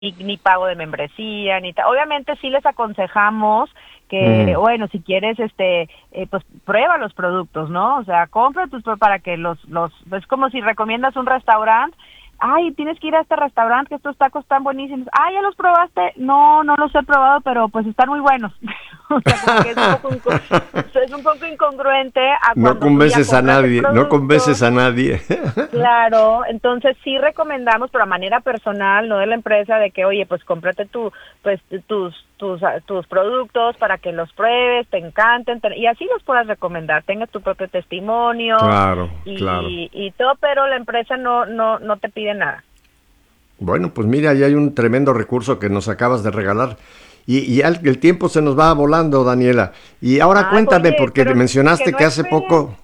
ni pago de membresía, obviamente sí les aconsejamos que, bueno, si quieres, pues prueba los productos, ¿no? O sea, compra tus, para que es como si recomiendas un restaurante. Ay, tienes que ir a este restaurante, que estos tacos están buenísimos. Ah, ¿ya los probaste? No, no los he probado, pero pues están muy buenos. O sea, como que es un poco incongruente a No cuando tú ya convences a compras el nadie, no convences producto. a nadie. Claro, entonces sí recomendamos, pero a manera personal, no de la empresa, de que, oye, pues cómprate tus productos para que los pruebes, te encanten, y así los puedas recomendar, tengas tu propio testimonio Claro, claro. y todo, pero la empresa no te pide nada. Bueno, pues mira, ya hay un tremendo recurso que nos acabas de regalar. Y el tiempo se nos va volando, Daniela. Y ahora Ay, cuéntame, oye, porque pero que mencionaste no que hace esperen. poco,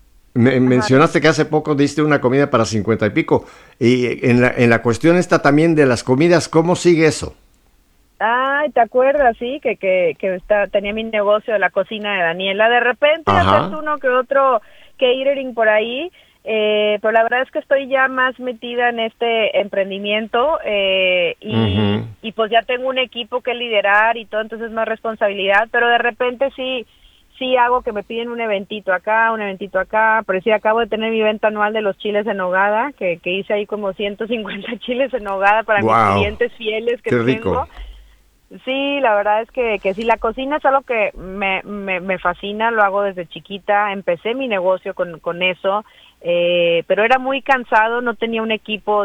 Ajá, dime. mencionaste que hace poco diste una comida para 50 y pico. Y en la cuestión esta también de las comidas, ¿cómo sigue eso? Ay, ¿te acuerdas? Sí, tenía mi negocio de la cocina de Daniela. De repente haces Ajá. uno que otro catering por ahí, pero la verdad es que estoy ya más metida en este emprendimiento Ujú. y pues ya tengo un equipo que liderar y todo, entonces más responsabilidad, pero de repente sí hago que me piden un eventito acá, pero sí acabo de tener mi venta anual de los chiles en nogada, que hice ahí como 150 chiles en nogada para mis Wow, clientes fieles que qué rico. tengo. Sí, la verdad es que sí, la cocina es algo que me fascina, lo hago desde chiquita, empecé mi negocio con eso, pero era muy cansado, no tenía un equipo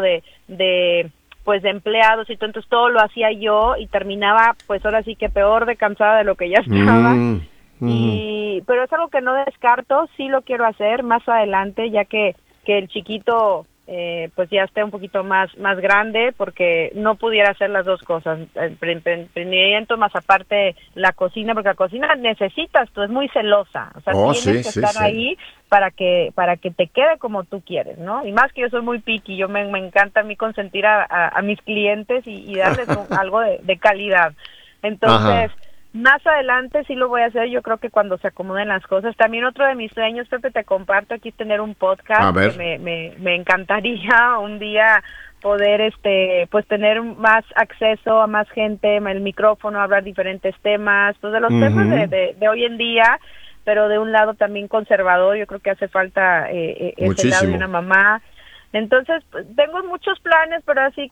pues de empleados y todo, entonces todo lo hacía yo y terminaba pues ahora sí que peor de cansada de lo que ya estaba, Mm, ujú. pero es algo que no descarto, sí lo quiero hacer más adelante, ya que el chiquito pues ya esté un poquito más grande, porque no pudiera hacer las dos cosas, el emprendimiento más aparte la cocina, porque la cocina necesitas, tú es muy celosa, o sea, Oh, tienes sí, que sí, estar sí. ahí para que te quede como tú quieres, ¿no? Y más que yo soy muy picky, me encanta a mí consentir a mis clientes y darles algo de calidad. Entonces, Ajá. más adelante sí lo voy a hacer, yo creo que cuando se acomoden las cosas. También otro de mis sueños, Pepe, te comparto aquí, tener un A podcast, que ver. me encantaría un día poder pues tener más acceso a más gente, el micrófono, hablar diferentes temas, pues de los temas Ujú. de hoy en día, pero de un lado también conservador. Yo creo que hace falta ese lado de una Muchísimo. mamá. Entonces, pues, tengo muchos planes, pero así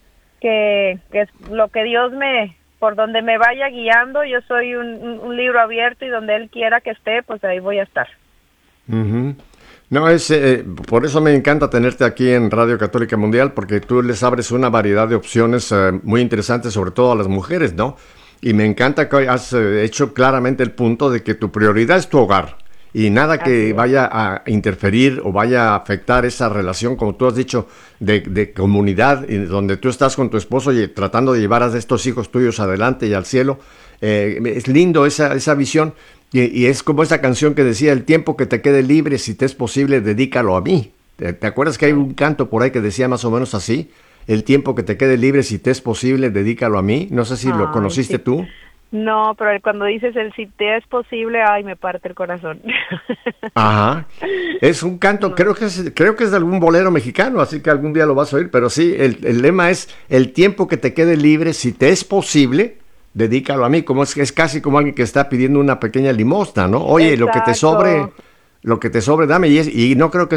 que es lo que Dios por donde me vaya guiando. Yo soy un libro abierto, y donde Él quiera que esté, pues ahí voy a estar. Ujú. No, por eso me encanta tenerte aquí en Radio Católica Mundial, porque tú les abres una variedad de opciones muy interesantes, sobre todo a las mujeres, ¿no? Y me encanta que has hecho claramente el punto de que tu prioridad es tu hogar y nada Así que es. vaya a interferir o vaya a afectar esa relación, como tú has dicho, de comunidad, y donde tú estás con tu esposo y tratando de llevar a estos hijos tuyos adelante y al cielo. Es lindo esa visión. Y es como esa canción que decía: el tiempo que te quede libre, si te es posible, dedícalo a mí. ¿Te acuerdas que hay Sí. un canto por ahí que decía más o menos así? El tiempo que te quede libre, si te es posible, dedícalo a mí. No sé si lo Ay, conociste sí. tú. No, pero cuando dices el si te es posible, ay, me parte el corazón. Ajá. Es un canto, No. creo que es de algún bolero mexicano, así que algún día lo vas a oír, pero sí, el lema es: el tiempo que te quede libre, si te es posible, dedícalo a mí. Como es casi como alguien que está pidiendo una pequeña limosna, ¿no? Oye, Exacto. lo que te sobre, dame. Y no creo que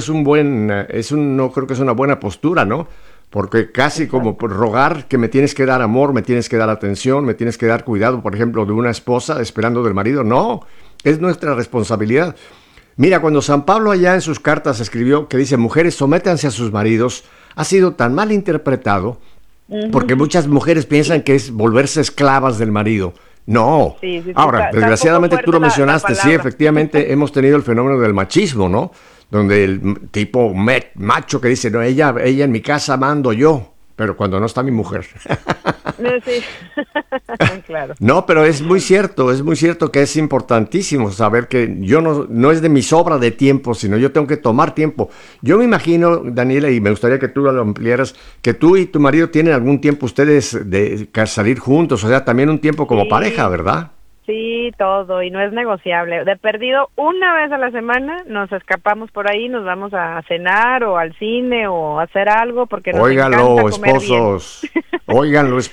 no creo que es una buena postura, ¿no? Porque casi como por Exacto. rogar que me tienes que dar amor, me tienes que dar atención, me tienes que dar cuidado, por ejemplo, de una esposa esperando del marido. No, es nuestra responsabilidad. Mira, cuando San Pablo allá en sus cartas escribió que dice: mujeres, sométanse a sus maridos, ha sido tan mal interpretado porque Ujú. muchas mujeres piensan Sí, que es volverse esclavas del marido. No. sí, Ahora, está un poco desgraciadamente tú fuerte lo la mencionaste, sí, palabra. efectivamente hemos tenido el fenómeno del machismo, ¿no? Donde el tipo macho que dice: no, ella en mi casa mando yo, pero cuando no está mi mujer. Sí, claro. No, pero es muy cierto que es importantísimo saber que yo no es de mi sobra de tiempo, sino yo tengo que tomar tiempo. Yo me imagino, Daniela, y me gustaría que tú lo ampliaras, que tú y tu marido tienen algún tiempo ustedes de salir juntos, o sea, también un tiempo como pareja, Sí, ¿verdad? Sí, todo, y no es negociable. De perdido, una vez a la semana nos escapamos por ahí, nos vamos a cenar o al cine o a hacer algo porque nos encanta comer bien. Óiganlo,